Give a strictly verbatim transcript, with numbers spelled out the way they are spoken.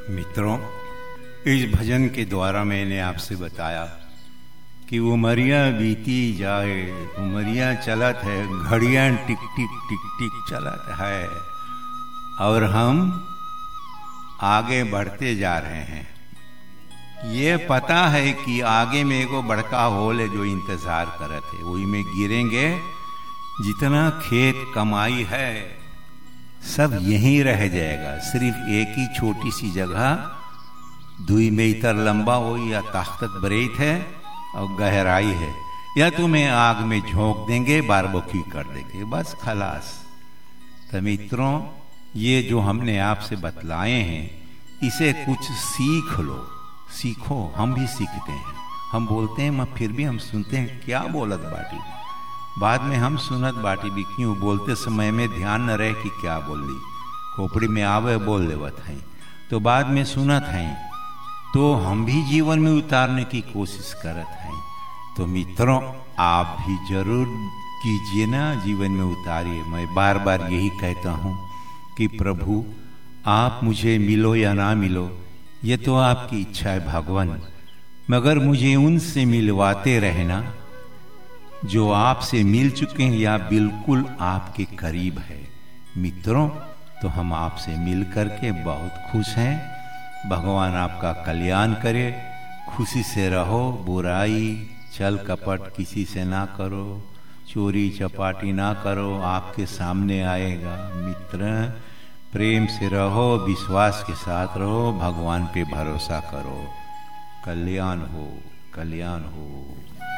मित्रों, इस भजन के द्वारा मैंने आपसे बताया कि उमरिया बीती जाए, उमरिया चलत है, घड़ियां टिक टिक टिक टिक चलत है और हम आगे बढ़ते जा रहे हैं। ये पता है कि आगे में एगो बड़का होल है जो इंतजार करत है, वही में गिरेंगे। जितना खेत कमाई है सब यहीं रह जाएगा। सिर्फ एक ही छोटी सी जगह दुई मीटर लंबा हो या ताकत बरेत है और गहराई है, या तुम्हें आग में झोंक देंगे, बारबेक्यू कर देंगे, बस खलास। तो मित्रों, ये जो हमने आपसे बतलाए हैं इसे कुछ सीख लो, सीखो। हम भी सीखते हैं, हम बोलते हैं मगर फिर भी हम सुनते हैं क्या बोलत बाटी। बाद में हम सुनत बाटी भी क्यों, बोलते समय में ध्यान न रहे कि क्या बोल ली, खोपड़ी में आवे बोल लेवत हैं, तो बाद में सुनत हैं, तो हम भी जीवन में उतारने की कोशिश करत हैं। तो मित्रों, आप भी जरूर कीजिए ना, जीवन में उतारिए। मैं बार बार यही कहता हूँ कि प्रभु आप मुझे मिलो या ना मिलो, ये तो आपकी इच्छा है भगवान, मगर मुझे उनसे मिलवाते रहना जो आपसे मिल चुके हैं या बिल्कुल आपके करीब है। मित्रों, तो हम आपसे मिल करके बहुत खुश हैं। भगवान आपका कल्याण करे, खुशी से रहो, बुराई छल कपट किसी से ना करो, चोरी चपाटी ना करो, आपके सामने आएगा। मित्र, प्रेम से रहो, विश्वास के साथ रहो, भगवान पे भरोसा करो। कल्याण हो, कल्याण हो।